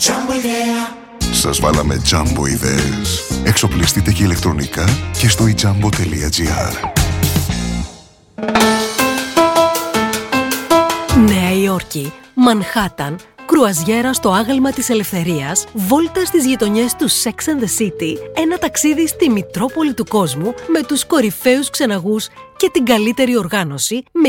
Σας βάλαμε Jumbo ιδέες. Εξοπλιστείτε και ηλεκτρονικά και στο ijambo.gr. Νέα Υόρκη, Μανχάταν, κρουαζιέρα στο άγαλμα της ελευθερίας, βόλτα στις γειτονιές του Sex and the City, ένα ταξίδι στη Μητρόπολη του κόσμου με τους κορυφαίους ξεναγούς και την καλύτερη οργάνωση με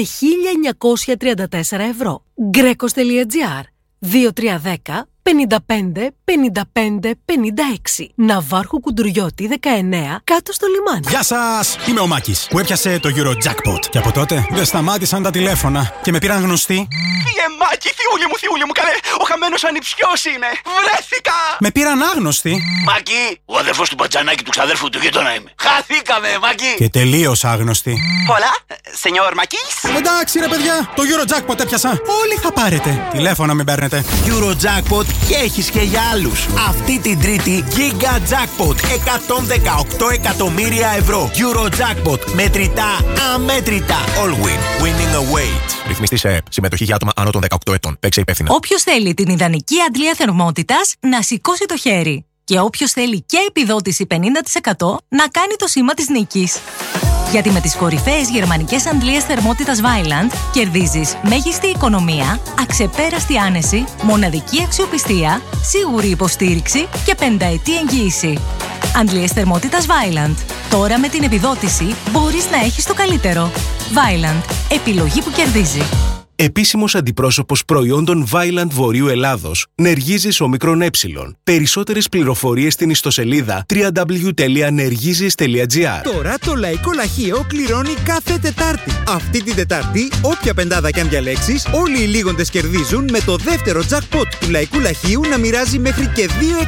1.934 ευρώ. Greco.gr 2310 55 55 56. Ναυάρχου Κουντουριώτη 19, κάτω στο λιμάνι. Γεια σας! Είμαι ο Μάκης που έπιασε το Eurojackpot. Και από τότε δεν σταμάτησαν τα τηλέφωνα και με πήραν γνωστοί. Μάκη, θειούλη μου, καλέ! Ο χαμένος ανιψιός είμαι! Βρέθηκα! Με πήραν άγνωστοι. Μάκη, ο αδερφός του Μπατζανάκη του ξαδέρφου του γείτονα είμαι. Χαθήκαμε, Μάκη! Και τελείως άγνωστοι. Πολλά, σενιόρ Μάκης. Εντάξει ρε παιδιά, το Eurojackpot έπιασα. Όλοι θα πάρετε. Τηλέφωνα μην παίρνετε. Eurojackpot και έχεις και για άλλους. Αυτή την Τρίτη Giga Jackpot 118 εκατομμύρια ευρώ. Eurojackpot, μετρητά, αμέτρητα. Allwin, winning awaits. Ρυθμιστή σε ΕΕΠ. Συμμετοχή για άτομα άνω των 18 ετών. Παίξε υπεύθυνα. Όποιος θέλει την ιδανική αντλία θερμότητας, να σηκώσει το χέρι. Και όποιος θέλει και επιδότηση 50%, να κάνει το σήμα της νίκης. Γιατί με τις κορυφαίες γερμανικές αντλίες θερμότητας Vaillant κερδίζεις μέγιστη οικονομία, αξεπέραστη άνεση, μοναδική αξιοπιστία, σίγουρη υποστήριξη και 5ετή εγγύηση. Αντλίες θερμότητας Vaillant. Τώρα με την επιδότηση μπορείς να έχεις το καλύτερο. Vaillant. Επιλογή που κερδίζει. Επίσημος αντιπρόσωπος προϊόντων Vaillant Βορείου Ελλάδος, Νεργίζης Ομικρόν Ε. Περισσότερες πληροφορίες στην ιστοσελίδα www.nergizis.gr. Τώρα το Λαϊκό Λαχείο κληρώνει κάθε Τετάρτη. Αυτή την Τετάρτη, όποια πεντάδα κι αν διαλέξεις, όλοι οι λίγοντες κερδίζουν με το δεύτερο jackpot του Λαϊκού Λαχείου να μοιράζει μέχρι και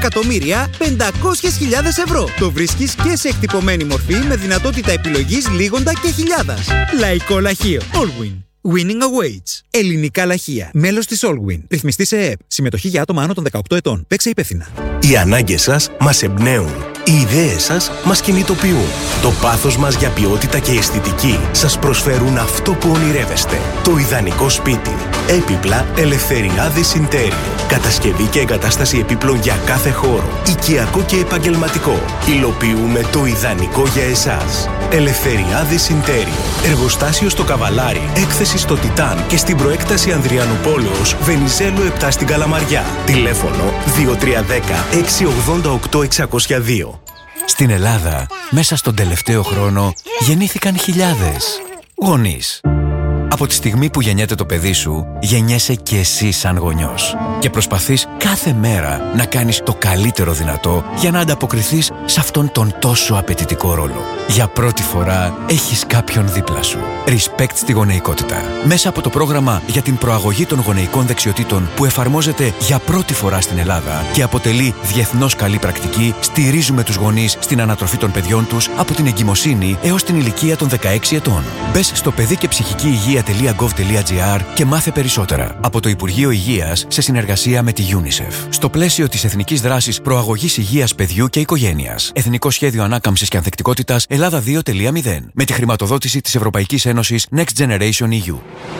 2.500.000 ευρώ. Το βρίσκεις και σε εκτυπωμένη μορφή με δυνατότητα επιλογής λίγοντα και χιλιάδας. Λαϊκό Λαχείο. Allwin. Winning awaits. Ελληνικά λαχεία. Μέλος της Allwin. Ρυθμιστή σε ΕΕΠ. Συμμετοχή για άτομα άνω των 18 ετών. Παίξε υπεύθυνα. Οι ανάγκες σας μας εμπνέουν. Οι ιδέες σας μας κινητοποιούν. Το πάθος μας για ποιότητα και αισθητική σας προσφέρουν αυτό που ονειρεύεστε. Το ιδανικό σπίτι. Έπιπλα Ελευθεριάδης Intérior. Κατασκευή και εγκατάσταση επίπλων για κάθε χώρο. Οικιακό και επαγγελματικό. Υλοποιούμε το ιδανικό για εσάς. Ελευθεριάδης Intérior. Εργοστάσιο στο Καβαλάρι. Έκθεση στο Τιτάν και στην προέκταση Ανδριανουπόλεως Βενιζέλου 7 στην Καλαμαριά. Τηλέφωνο 2310 688 602. Στην Ελλάδα, μέσα στον τελευταίο χρόνο, γεννήθηκαν χιλιάδες γονείς. Από τη στιγμή που γεννιέται το παιδί σου, γεννιέσαι και εσύ σαν γονιός. Και προσπαθείς κάθε μέρα να κάνεις το καλύτερο δυνατό για να ανταποκριθείς σε αυτόν τον τόσο απαιτητικό ρόλο. Για πρώτη φορά έχεις κάποιον δίπλα σου. Respect στη γονεϊκότητα. Μέσα από το πρόγραμμα για την προαγωγή των γονεϊκών δεξιοτήτων που εφαρμόζεται για πρώτη φορά στην Ελλάδα και αποτελεί διεθνώς καλή πρακτική, στηρίζουμε τους γονείς στην ανατροφή των παιδιών τους από την εγκυμοσύνη έως την ηλικία των 16 ετών. Μπες στο παιδί και ψυχική υγεία.gov.gr και μάθε περισσότερα. Από το Υπουργείο Υγείας σε συνεργασία με τη UNICEF. Στο πλαίσιο της Εθνικής Δράσης Προαγωγής Υγείας Παιδιού και Οικογένειας. Εθνικό Σχέδιο Ανάκαμψης και Ανθεκτικότητας Ελλάδα 2.0. Με τη χρηματοδότηση της Ευρωπαϊκής Ένωσης Next Generation EU.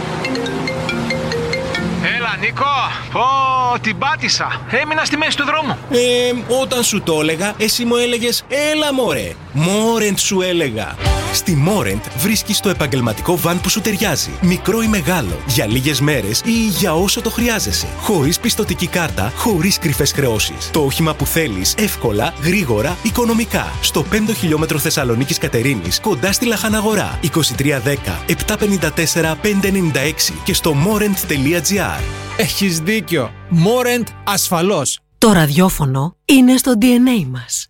Έλα Νίκο, την πάτησα. Έμεινα στη μέση του δρόμου. Όταν σου το έλεγα, εσύ μου έλεγες έλα μωρέ. Μόρεντ σου έλεγα. Στη Μόρεντ βρίσκεις το επαγγελματικό βαν που σου ταιριάζει. Μικρό ή μεγάλο, για λίγες μέρες ή για όσο το χρειάζεσαι. Χωρίς πιστωτική κάρτα, χωρίς κρυφές χρεώσεις. Το όχημα που θέλεις, εύκολα, γρήγορα, οικονομικά. Στο 5 χιλιόμετρο Θεσσαλονίκης Κατερίνης, κοντά στη Λαχαναγορά. 2310 754 596 και στο morent.gr. Έχεις δίκιο. Morent ασφαλώς. Το ραδιόφωνο είναι στο DNA μας.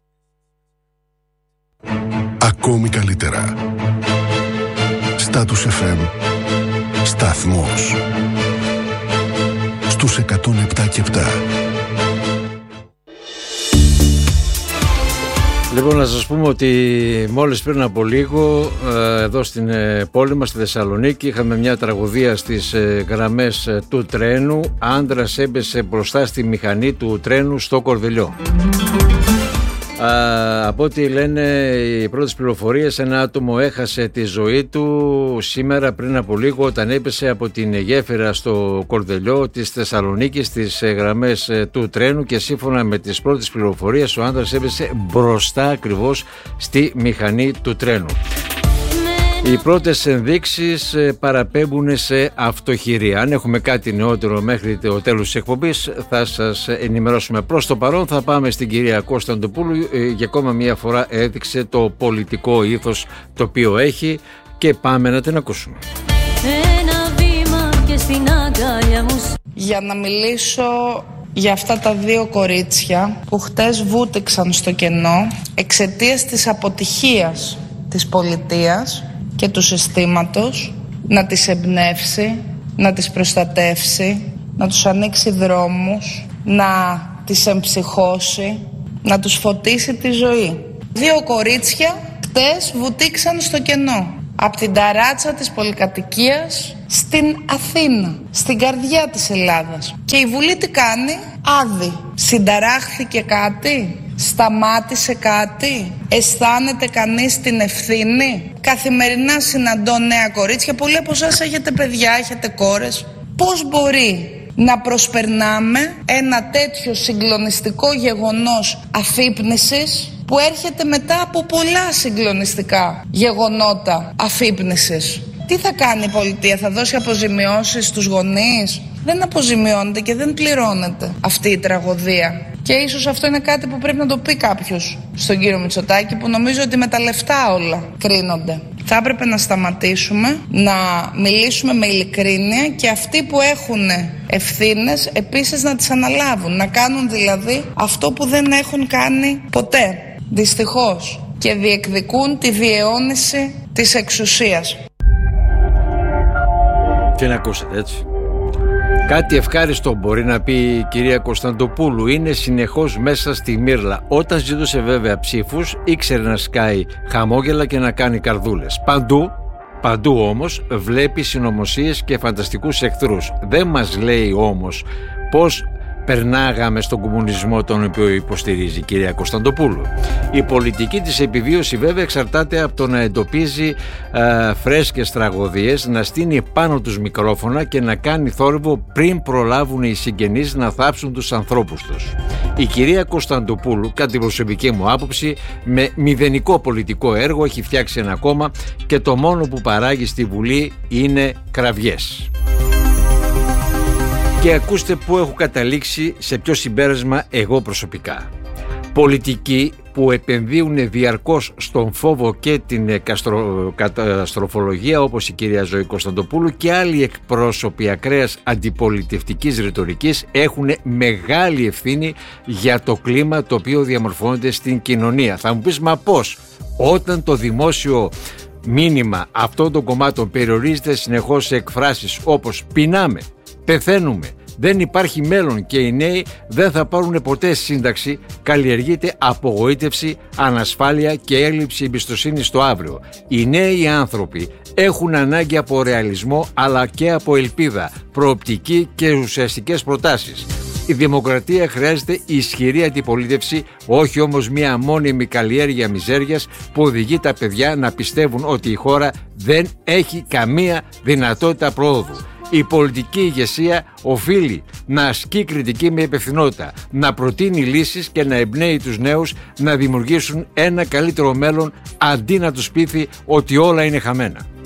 Ακόμη καλύτερα. Status FM. Σταθμός. Στους 107 και 7. Λοιπόν, να σας πούμε ότι μόλις πριν από λίγο εδώ στην πόλη μας, στη Θεσσαλονίκη, είχαμε μια τραγωδία στις γραμμές του τρένου. Άντρας έμπεσε μπροστά στη μηχανή του τρένου στο Κορδελιό. Από ό,τι λένε οι πρώτες πληροφορίες, ένα άτομο έχασε τη ζωή του σήμερα πριν από λίγο όταν έπεσε από την γέφυρα στο Κορδελιό της Θεσσαλονίκης στις γραμμές του τρένου, και σύμφωνα με τις πρώτες πληροφορίες ο άντρας έπεσε μπροστά ακριβώς στη μηχανή του τρένου. Οι πρώτες ενδείξεις παραπέμπουν σε αυτοχειρία. Αν έχουμε κάτι νεότερο μέχρι το τέλος της εκπομπής θα σας ενημερώσουμε. Προς το παρόν θα πάμε στην κυρία Κωνσταντοπούλου. Για ακόμα μια φορά έδειξε το πολιτικό ήθος το οποίο έχει και πάμε να την ακούσουμε. Ένα βήμα και στην αγκάλια μου. Για να μιλήσω για αυτά τα δύο κορίτσια που χτες βούτυξαν στο κενό εξαιτίας της αποτυχίας της πολιτείας και του συστήματος, να τις εμπνεύσει, να τις προστατεύσει, να τους ανοίξει δρόμους, να τις εμψυχώσει, να τους φωτίσει τη ζωή. Δύο κορίτσια χτες βουτήξαν στο κενό, από την ταράτσα της πολυκατοικίας στην Αθήνα, στην καρδιά της Ελλάδας. Και η Βουλή τι κάνει? Άδει. Συνταράχθηκε κάτι? Σταμάτησε κάτι? Αισθάνεται κανείς την ευθύνη? Καθημερινά συναντώ νέα κορίτσια. Πολλοί από εσάς έχετε παιδιά, έχετε κόρες. Πώς μπορεί να προσπερνάμε ένα τέτοιο συγκλονιστικό γεγονός αφύπνισης που έρχεται μετά από πολλά συγκλονιστικά γεγονότα αφύπνισης? Τι θα κάνει η πολιτεία? Θα δώσει αποζημιώσεις στους γονείς? Δεν αποζημιώνεται και δεν πληρώνεται αυτή η τραγωδία. Και ίσως αυτό είναι κάτι που πρέπει να το πει κάποιος στον κύριο Μητσοτάκη, που νομίζω ότι με τα λεφτά όλα κρίνονται. Θα έπρεπε να σταματήσουμε, να μιλήσουμε με ειλικρίνεια και αυτοί που έχουν ευθύνες επίσης να τις αναλάβουν. Να κάνουν δηλαδή αυτό που δεν έχουν κάνει ποτέ, δυστυχώς, και διεκδικούν τη διαιώνιση της εξουσίας. Τι να ακούσετε, έτσι. Κάτι ευχάριστο μπορεί να πει η κυρία Κωνσταντοπούλου. Είναι συνεχώς μέσα στη μύρλα. Όταν ζητούσε βέβαια ψήφους, ήξερε να σκάει χαμόγελα και να κάνει καρδούλες. Παντού όμως βλέπει συνωμοσίες και φανταστικούς εχθρούς. Δεν μας λέει όμως πώς περνάγαμε στον κομμουνισμό τον οποίο υποστηρίζει η κυρία Κωνσταντοπούλου. Η πολιτική της επιβίωση βέβαια εξαρτάται από το να εντοπίζει φρέσκες τραγωδίες, να στείνει πάνω τους μικρόφωνα και να κάνει θόρυβο πριν προλάβουν οι συγγενείς να θάψουν τους ανθρώπους τους. Η κυρία Κωνσταντοπούλου, κατά την προσωπική μου άποψη, με μηδενικό πολιτικό έργο έχει φτιάξει ένα κόμμα και το μόνο που παράγει στη Βουλή είναι κραυγές. Και ακούστε που έχω καταλήξει, σε ποιο συμπέρασμα εγώ προσωπικά. Πολιτικοί που επενδύουν διαρκώς στον φόβο και την καταστροφολογία, όπως η κυρία Ζωή Κωνσταντοπούλου και άλλοι εκπρόσωποι ακραίας αντιπολιτευτικής ρητορικής, έχουν μεγάλη ευθύνη για το κλίμα το οποίο διαμορφώνεται στην κοινωνία. Θα μου πεις, μα πώς? Όταν το δημόσιο μήνυμα αυτών των κομμάτων περιορίζεται συνεχώς σε εκφράσεις όπως πεινάμε, πεθαίνουμε, δεν υπάρχει μέλλον και οι νέοι δεν θα πάρουν ποτέ σύνταξη, καλλιεργείται απογοήτευση, ανασφάλεια και έλλειψη εμπιστοσύνη στο αύριο. Οι νέοι άνθρωποι έχουν ανάγκη από ρεαλισμό αλλά και από ελπίδα, προοπτική και ουσιαστικές προτάσεις. Η δημοκρατία χρειάζεται ισχυρή αντιπολίτευση, όχι όμως μια μόνιμη καλλιέργεια μιζέριας που οδηγεί τα παιδιά να πιστεύουν ότι η χώρα δεν έχει καμία δυνατότητα προόδου. Η πολιτική ηγεσία οφείλει να ασκεί κριτική με υπευθυνότητα, να προτείνει λύσεις και να εμπνέει τους νέους να δημιουργήσουν ένα καλύτερο μέλλον αντί να τους πείθει ότι όλα είναι χαμένα.